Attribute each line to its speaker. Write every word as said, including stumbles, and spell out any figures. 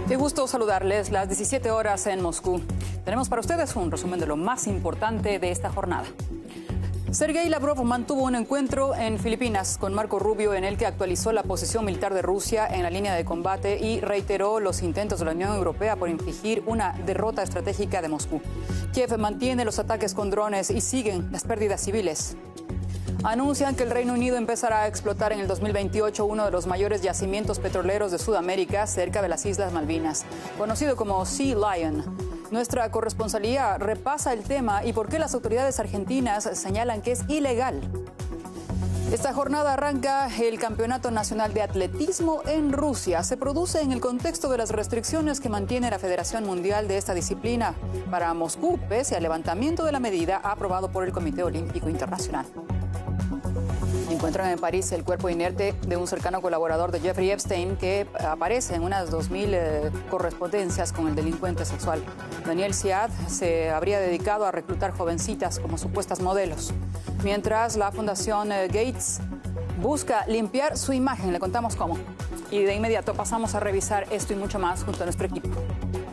Speaker 1: Qué gusto saludarles. Las diecisiete horas en Moscú. Tenemos para ustedes un resumen de lo más importante de esta jornada. Sergei Lavrov mantuvo un encuentro en Filipinas con Marco Rubio en el que actualizó la posición militar de Rusia en la línea de combate y reiteró los intentos de la Unión Europea por infligir una derrota estratégica de Moscú. Kiev mantiene los ataques con drones y siguen las pérdidas civiles. Anuncian que el Reino Unido empezará a explotar en el dos mil veintiocho uno de los mayores yacimientos petroleros de Sudamérica cerca de las Islas Malvinas, conocido como Sea Lion. Nuestra corresponsalía repasa el tema y por qué las autoridades argentinas señalan que es ilegal. Esta jornada arranca el Campeonato Nacional de Atletismo en Rusia. Se produce en el contexto de las restricciones que mantiene la Federación Mundial de esta disciplina para Moscú, pese al levantamiento de la medida aprobado por el Comité Olímpico Internacional. Encuentran en París el cuerpo inerte de un cercano colaborador de Jeffrey Epstein que aparece en unas dos mil eh, correspondencias con el delincuente sexual. Daniel Siad se habría dedicado a reclutar jovencitas como supuestas modelos. Mientras la Fundación eh, Gates busca limpiar su imagen, le contamos cómo. Y de inmediato pasamos a revisar esto y mucho más junto a nuestro equipo.